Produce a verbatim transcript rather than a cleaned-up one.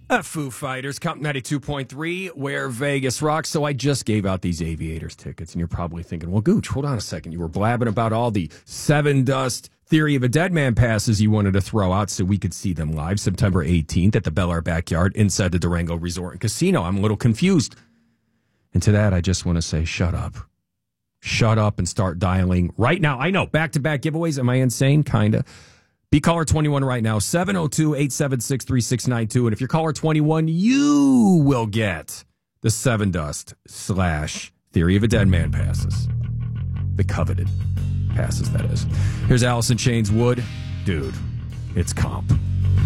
Uh, Foo Fighters, Comp ninety-two point three, where Vegas rocks. So I just gave out these Aviators tickets, and you're probably thinking, well, Gooch, hold on a second. You were blabbing about all the Seven Dust Theory of a Dead Man passes you wanted to throw out so we could see them live September eighteenth at the Bel Air Backyard inside the Durango Resort and Casino. I'm a little confused. And to that, I just want to say, shut up. Shut up and start dialing right now. I know, back-to-back giveaways. Am I insane? Kind of. Be caller twenty-one right now, seven oh two, eight seven six, three six nine two. And if you're caller twenty-one, you will get the Seven Dust slash Theory of a Dead Man passes. The coveted passes, that is. Here's Alice in Chains Wood. Dude, it's Comp.